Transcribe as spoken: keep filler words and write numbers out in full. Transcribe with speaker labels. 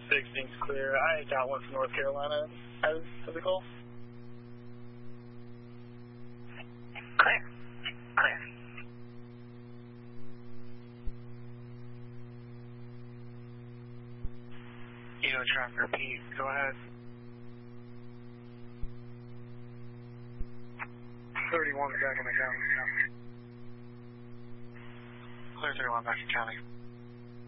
Speaker 1: six seems clear. I got one from North Carolina as physical.
Speaker 2: Clear. Clear.
Speaker 3: Evo Tracker Pete, go ahead.
Speaker 1: thirty-one back in the county.
Speaker 3: Clear thirty-one back in county.